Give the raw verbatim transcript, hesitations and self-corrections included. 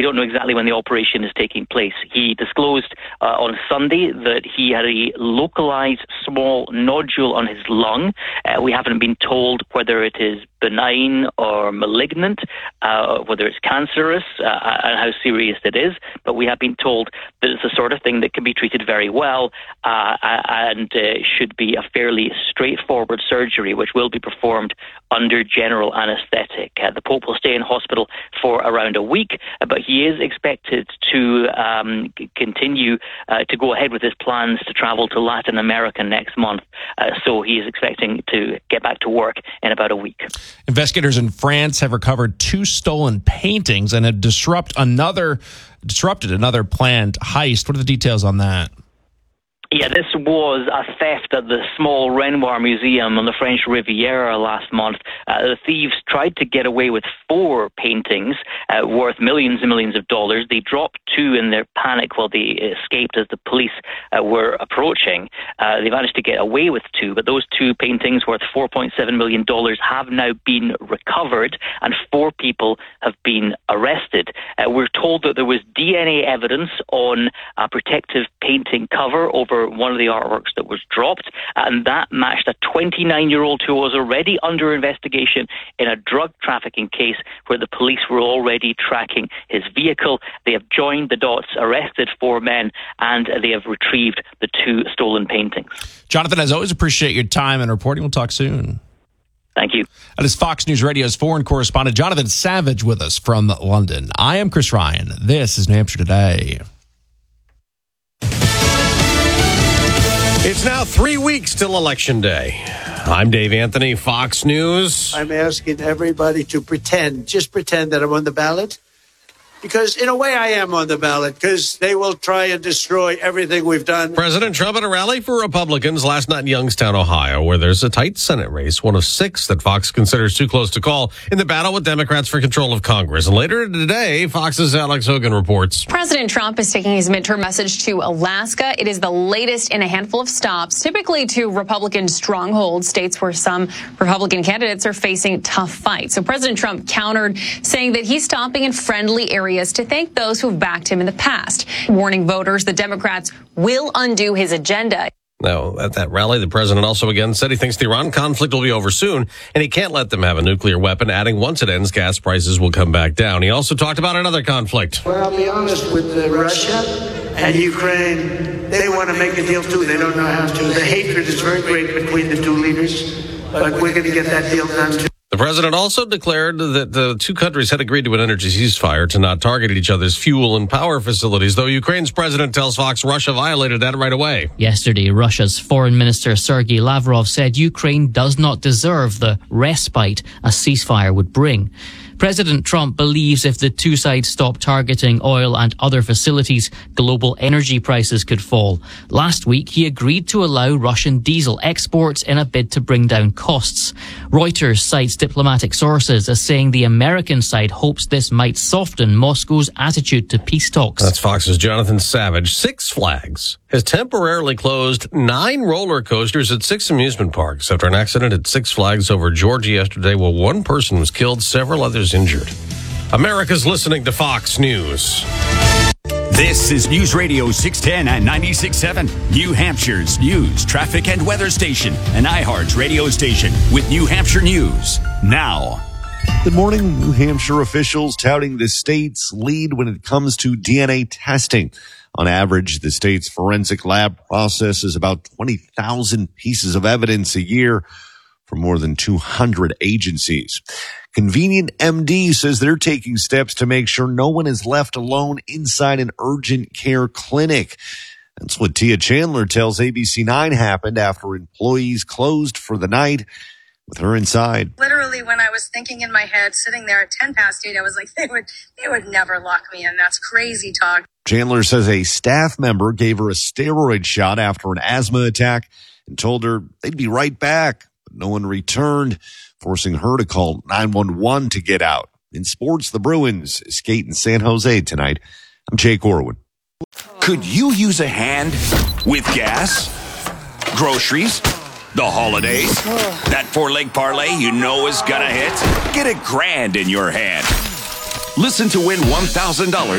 don't know exactly when the operation is taking place. He disclosed uh, on Sunday that he had a localized small nodule on his lung. Uh, we haven't been told whether it is benign or malignant, uh, whether it's cancerous, uh, and how serious it is. But we have been told that it's the sort of thing that can be treated very well uh, and uh, should be a fairly straightforward surgery, which will be performed under general anesthetic. Uh, the Pope will stay in hospital for around a week, but he is expected to um, c- continue uh, to go ahead with his plans to travel to Latin America next month. Uh, so he is expecting to get back to work in about a week. Investigators in France have recovered two stolen paintings and have disrupt another, disrupted another planned heist. What are the details on that? Yeah, this was a theft at the small Renoir Museum on the French Riviera last month. Uh, the thieves tried to get away with four paintings uh, worth millions and millions of dollars. They dropped two in their panic while they escaped as the police uh, were approaching. Uh, they managed to get away with two, but those two paintings worth four point seven million dollars have now been recovered, and four people have been arrested. Uh, we're told that there was D N A evidence on a protective painting cover over one of the artworks that was dropped, and that matched a twenty-nine-year-old who was already under investigation in a drug trafficking case where the police were already tracking his vehicle. They have joined the dots, arrested four men, and they have retrieved the two stolen paintings. Jonathan, as always, appreciate your time and reporting. We'll talk soon. Thank you. That is Fox News Radio's foreign correspondent Jonathan Savage with us from London. I am Chris Ryan. This is New Hampshire Today. It's now three weeks till Election Day. I'm Dave Anthony, Fox News. I'm asking everybody to pretend, just pretend that I'm on the ballot. Because in a way I am on the ballot, because they will try and destroy everything we've done. President Trump at a rally for Republicans last night in Youngstown, Ohio, where there's a tight Senate race, one of six that Fox considers too close to call, in the battle with Democrats for control of Congress. And later today, Fox's Alex Hogan reports. President Trump is taking his midterm message to Alaska. It is the latest in a handful of stops, typically to Republican strongholds, states where some Republican candidates are facing tough fights. So President Trump countered, saying that he's stopping in friendly areas to thank those who've backed him in the past, warning voters the Democrats will undo his agenda. Now, at that rally, the president also again said he thinks the Iran conflict will be over soon, and he can't let them have a nuclear weapon, adding once it ends, gas prices will come back down. He also talked about another conflict. Well, I'll be honest with uh, Russia and Ukraine. They want to make a deal, too. They don't know how to. The hatred is very great between the two leaders, but we're going to get that deal done, too. The president also declared that the two countries had agreed to an energy ceasefire to not target each other's fuel and power facilities, though Ukraine's president tells Fox Russia violated that right away. Yesterday, Russia's Foreign Minister Sergei Lavrov said Ukraine does not deserve the respite a ceasefire would bring. President Trump believes if the two sides stop targeting oil and other facilities, global energy prices could fall. Last week, he agreed to allow Russian diesel exports in a bid to bring down costs. Reuters cites diplomatic sources as saying the American side hopes this might soften Moscow's attitude to peace talks. That's Fox's Jonathan Savage. Six Flags has temporarily closed nine roller coasters at six amusement parks after an accident at Six Flags over Georgia yesterday where one person was killed, several others injured. America's listening to Fox News. This is News Radio six ten and ninety-six point seven, New Hampshire's news, traffic, and weather station, and iHeart's radio station with New Hampshire News now. Good morning. New Hampshire officials touting the state's lead when it comes to D N A testing. On average, the state's forensic lab processes about twenty thousand pieces of evidence a year for more than two hundred agencies. Convenient M D says they're taking steps to make sure no one is left alone inside an urgent care clinic. That's what Tia Chandler tells A B C nine happened after employees closed for the night with her inside. Literally, when I was thinking in my head, sitting there at ten past eight, I was like, they would, they would never lock me in. That's crazy talk. Chandler says a staff member gave her a steroid shot after an asthma attack and told her they'd be right back. But no one returned, forcing her to call nine one one to get out. In sports, the Bruins skate in San Jose tonight. I'm Jake Orwin. Could you use a hand with gas, groceries, the holidays? That four-leg parlay you know is gonna hit? Get a grand in your hand. Listen to win one thousand dollars